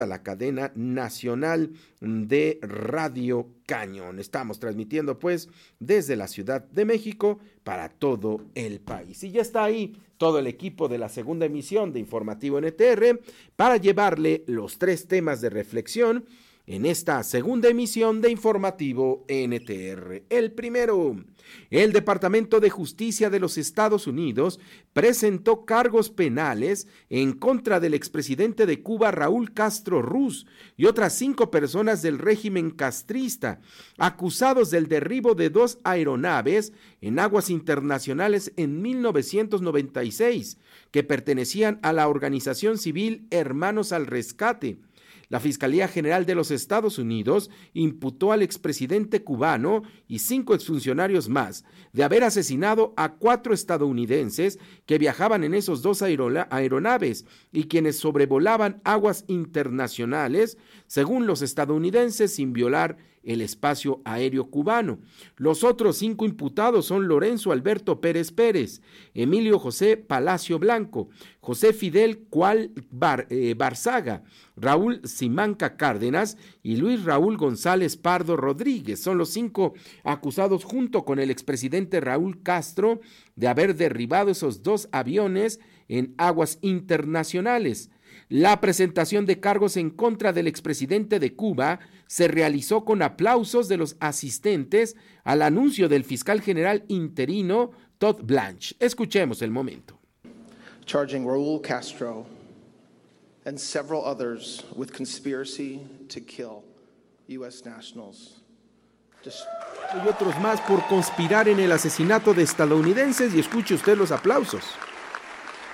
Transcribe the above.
a la cadena nacional de Radio Cañón. Estamos transmitiendo pues desde la Ciudad de México para todo el país. Y ya está ahí todo el equipo de la segunda emisión de Informativo NTR para llevarle los 3 temas de reflexión en esta segunda emisión de Informativo NTR. El primero, el Departamento de Justicia de los Estados Unidos presentó cargos penales en contra del expresidente de Cuba, Raúl Castro Ruz, y otras 5 personas del régimen castrista, acusados del derribo de 2 aeronaves en aguas internacionales en 1996, que pertenecían a la organización civil Hermanos al Rescate. La Fiscalía General de los Estados Unidos imputó al expresidente cubano y 5 exfuncionarios más de haber asesinado a 4 estadounidenses que viajaban en esos 2 aeronaves y quienes sobrevolaban aguas internacionales, según los estadounidenses, sin violar el espacio aéreo cubano. Los otros 5 imputados son Lorenzo Alberto Pérez Pérez, Emilio José Palacio Blanco, José Fidel Barzaga, Raúl Simanca Cárdenas y Luis Raúl González Pardo Rodríguez. Son los 5 acusados junto con el expresidente Raúl Castro de haber derribado esos 2 aviones en aguas internacionales. La presentación de cargos en contra del expresidente de Cuba se realizó con aplausos de los asistentes al anuncio del fiscal general interino Todd Blanche. Escuchemos el momento. Charging Raúl Castro and several others with conspiracy to kill U.S. nationals. Y otros más por conspirar en el asesinato de estadounidenses, y escuche usted los aplausos.